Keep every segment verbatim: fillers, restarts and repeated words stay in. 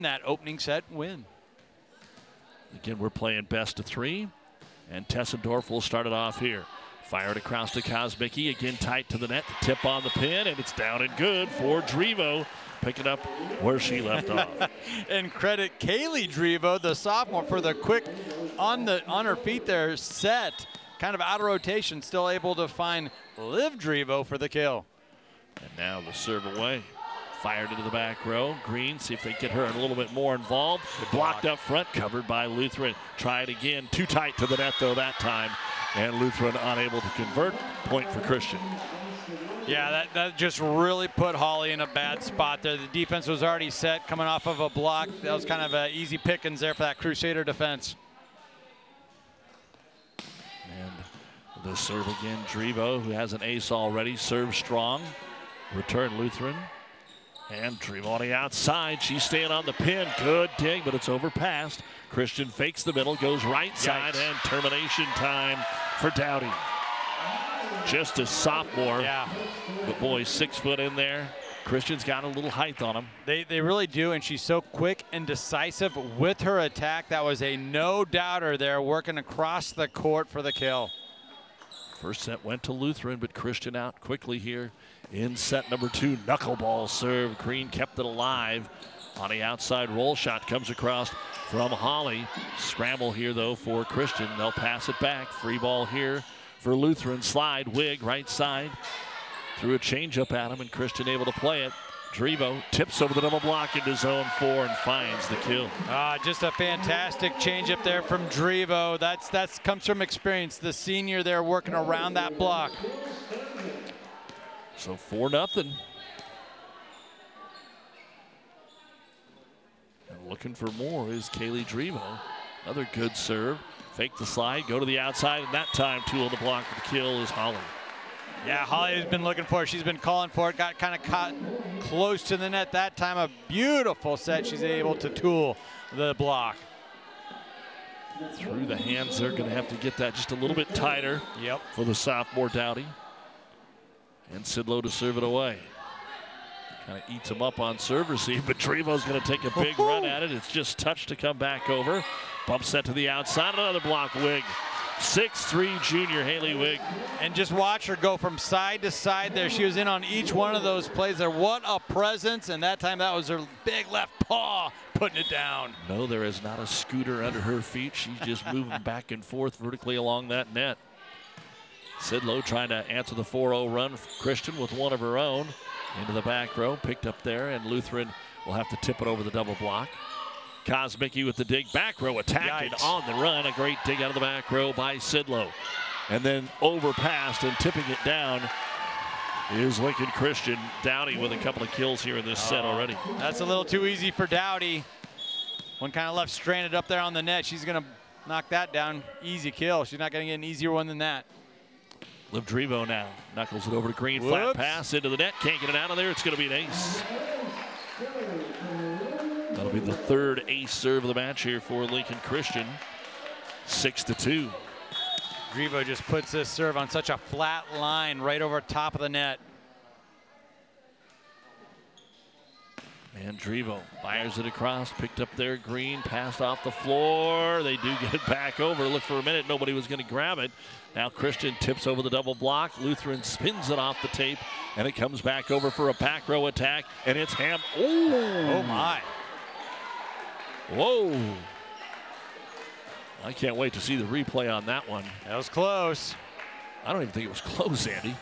that opening set win. Again, we're playing best of three, and Tessendorf will start it off here. Fired across to Kosmicki, again tight to the net, the tip on the pin, and it's down and good for Drevo, picking up where she left off. And credit Kaylee Drevo, the sophomore, for the quick on the on her feet there set, kind of out of rotation, still able to find Liv Drevo for the kill. And now the serve away. Fired into the back row. Green, see if they get her a little bit more involved. Blocked up front, covered by Lutheran. Try it again, too tight to the net though that time. And Lutheran unable to convert. Point for Christian. Yeah, that, that just really put Holly in a bad spot there. The defense was already set, coming off of a block. That was kind of uh, easy pickings there for that Crusader defense. And the serve again, Drevo, who has an ace already, serves strong. Return Lutheran. And Drevo on the outside. She's staying on the pin. Good dig, but it's overpassed. Christian fakes the middle, goes right side, Yikes. And termination time for Dowdy. Just a sophomore. Yeah. But boy, six foot in there. Christian's got a little height on him. They, they really do, and she's so quick and decisive with her attack. That was a no-doubter there, working across the court for the kill. First set went to Lutheran, but Christian out quickly here in set number two. Knuckleball serve. Green kept it alive. On the outside roll shot comes across from Holly. Scramble here, though, for Christian. They'll pass it back. Free ball here for Lutheran. Slide, Wig, right side. Threw a changeup at him, and Christian able to play it. Drevo tips over the double block into zone four and finds the kill. Uh, just a fantastic changeup there from Drevo. That's that's comes from experience. The senior there working around that block. So four nothing. And looking for more is Kaylee Drevo. Another good serve. Fake the slide, go to the outside, and that time two on the block for the kill is Holly. Yeah, Holly has been looking for it. She's been calling for it. Got kind of caught close to the net that time. A beautiful set. She's able to tool the block. Through the hands, they're going to have to get that just a little bit tighter. Yep. For the sophomore Dowdy. And Sidlow to serve it away. Kind of eats him up on serve receive, but Drevo's going to take a big run at it. It's just touch to come back over. Bump set to the outside. Another block, Wig. six three junior Haley Wig. And just watch her go from side to side there. She was in on each one of those plays there. What a presence. And that time that was her big left paw putting it down. No, there is not a scooter under her feet. She's just moving back and forth vertically along that net. Sidlow trying to answer the four oh run. Christian with one of her own. Into the back row, picked up there, and Lutheran will have to tip it over the double block. Kosmicki with the dig, back row attacking Yikes. on the run. A great dig out of the back row by Sidlow. And then overpassed and tipping it down is Lincoln Christian. Dowdy with a couple of kills here in this oh, set already. That's a little too easy for Dowdy. One kind of left stranded up there on the net. She's going to knock that down. Easy kill. She's not going to get an easier one than that. Liv Drevo now knuckles it over to Green. Whoops. Flat pass into the net. Can't get it out of there. It's going to be an ace. That'll be the third ace serve of the match here for Lincoln Christian. Six to two. Drevo just puts this serve on such a flat line right over top of the net. And Drevo fires it across, picked up there. Green, passed off the floor. They do get it back over. Look for a minute, nobody was going to grab it. Now Christian tips over the double block. Lutheran spins it off the tape, and it comes back over for a back row attack, and it's Ham. Oh, oh my. Whoa. I can't wait to see the replay on that one. That was close. I don't even think it was close, Andy.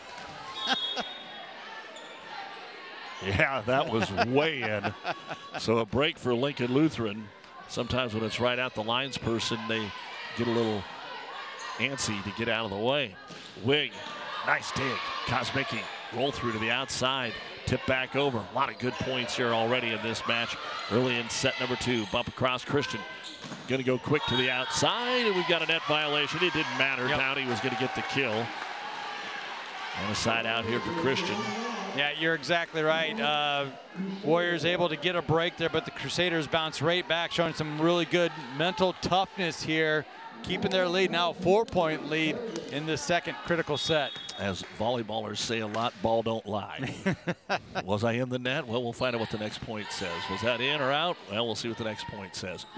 Yeah, that was way in. So a break for Lincoln Lutheran. Sometimes when it's right out the lines person, they get a little antsy to get out of the way. Wig, nice dig. Kosmicki, roll through to the outside. Tip back over. A lot of good points here already in this match. Early in set number two. Bump across Christian. Going to go quick to the outside, and we've got a net violation. It didn't matter. Yep. Dowdy was going to get the kill. And a side out here for Christian. Yeah, you're exactly right. Uh, Warriors able to get a break there, but the Crusaders bounce right back, showing some really good mental toughness here, keeping their lead now, four-point lead in the second critical set. as volleyballers say a lot, ball don't lie. Was I in the net? Well, we'll find out what the next point says. Was that in or out? Well, we'll see what the next point says.